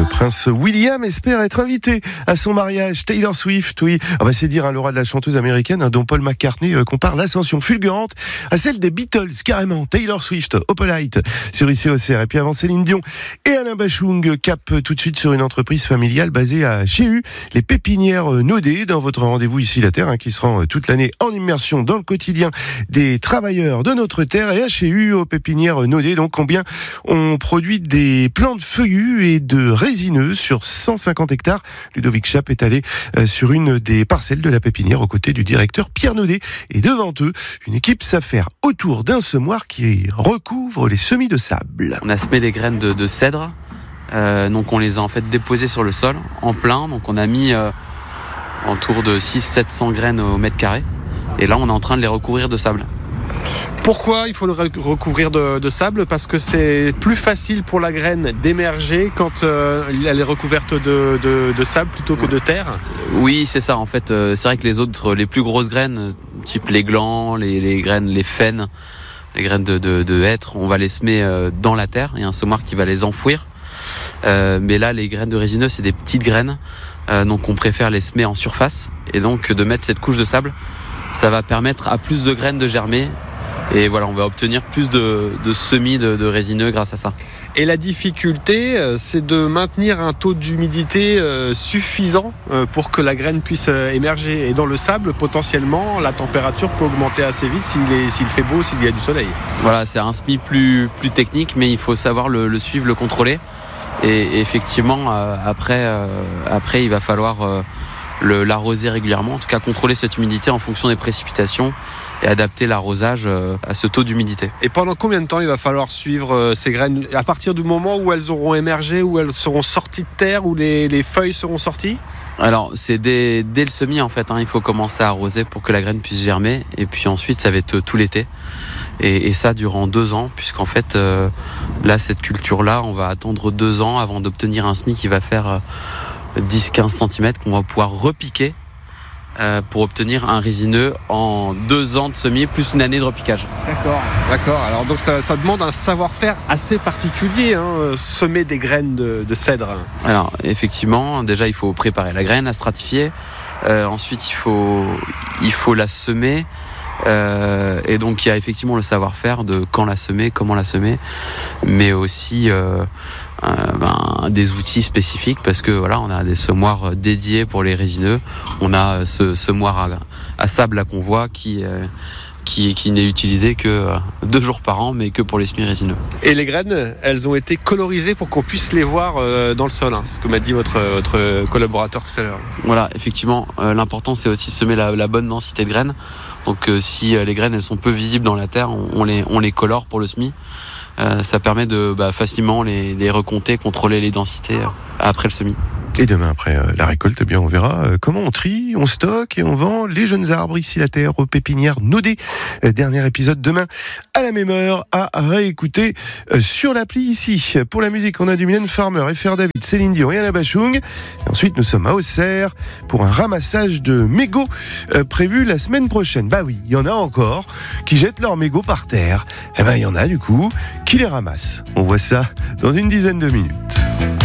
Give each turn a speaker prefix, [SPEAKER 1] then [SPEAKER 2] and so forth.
[SPEAKER 1] prince William espère être invité à son mariage. Taylor Swift, oui. C'est dire l'aura de la chanteuse américaine dont Paul McCartney compare l'ascension fulgurante à celle des Beatles, carrément. Taylor Swift, Opalite, sur ICOCR. Et puis avant Céline Dion et Alain Bachung, cap tout de suite sur une entreprise familiale basée à Chéhu, les pépinières Naudet, dans votre rendez-vous ici la Terre, qui se rend toute l'année en immersion dans le quotidien des travailleurs de notre terre. Et à Chéhu, aux pépinières Naudet, donc combien on produit des plantes feuillues et de résineux sur 150 hectares. Ludovic Chape est allé sur une des parcelles de la pépinière aux côtés du directeur Pierre Naudet. Et devant eux, une équipe s'affaire autour d'un semoir qui recouvre les semis de sable.
[SPEAKER 2] On a semé des graines de cèdre. Donc on les a en fait déposées sur le sol en plein. Donc on a mis autour de 600-700 graines au mètre carré. Et là on est en train de les recouvrir de sable.
[SPEAKER 3] Pourquoi il faut le recouvrir de sable ? Parce que c'est plus facile pour la graine d'émerger quand elle est recouverte de sable plutôt que de terre ?
[SPEAKER 2] Oui, c'est ça. En fait, c'est vrai que les plus grosses graines, type les glands, les graines, les faines, les graines de hêtre, on va les semer dans la terre. Il y a un semoir qui va les enfouir. Mais là, les graines de résineux, c'est des petites graines. Donc on préfère les semer en surface. Et donc de mettre cette couche de sable, ça va permettre à plus de graines de germer. Et voilà, on va obtenir plus de semis de résineux grâce à ça.
[SPEAKER 3] Et la difficulté, c'est de maintenir un taux d'humidité suffisant pour que la graine puisse émerger. Et dans le sable, potentiellement, la température peut augmenter assez vite s'il fait beau, s'il y a du soleil.
[SPEAKER 2] Voilà, c'est un semis plus technique, mais il faut savoir le suivre, le contrôler. Et effectivement, après, il va falloir l'arroser régulièrement. En tout cas, contrôler cette humidité en fonction des précipitations et adapter l'arrosage à ce taux d'humidité.
[SPEAKER 3] Et pendant combien de temps il va falloir suivre ces graines ? À partir du moment où elles auront émergé, où elles seront sorties de terre, où les feuilles seront sorties ?
[SPEAKER 2] Alors, c'est dès le semis en fait. Il faut commencer à arroser pour que la graine puisse germer. Et puis ensuite, ça va être tout l'été. Et ça durant 2 ans, puisqu'en fait, là, cette culture-là, on va attendre 2 ans avant d'obtenir un semis qui va faire 10-15 cm qu'on va pouvoir repiquer pour obtenir un résineux en 2 ans de semis plus une année de repiquage.
[SPEAKER 3] D'accord. Alors donc ça demande un savoir-faire assez particulier, semer des graines de cèdre.
[SPEAKER 2] Alors effectivement, déjà il faut préparer la graine, la stratifier. Ensuite il faut la semer. Et donc il y a effectivement le savoir-faire de quand la semer, comment la semer, mais aussi des outils spécifiques parce que voilà, on a des semoirs dédiés pour les résineux. On a ce semoir à sable là qu'on voit qui n'est utilisé que 2 jours par an, mais que pour les semis résineux.
[SPEAKER 3] Et les graines, elles ont été colorisées pour qu'on puisse les voir dans le sol. C'est ce que m'a dit votre collaborateur tout à l'heure.
[SPEAKER 2] Voilà, effectivement, l'important c'est aussi de semer la bonne densité de graines. Donc si les graines elles sont peu visibles dans la terre, on les colore pour le semis. Ça permet de facilement les recompter, contrôler les densités après le semis.
[SPEAKER 1] Et demain, après la récolte, on verra comment on trie, on stocke et on vend les jeunes arbres ici la terre aux pépinières Naudet. Dernier épisode demain à la même heure à réécouter sur l'appli ici. Pour la musique, on a du Mylène Farmer, FR David, Céline Dion et Alain Bachung. Et ensuite, nous sommes à Auxerre pour un ramassage de mégots prévu la semaine prochaine. Oui, il y en a encore qui jettent leurs mégots par terre. Il y en a du coup qui les ramassent. On voit ça dans une dizaine de minutes.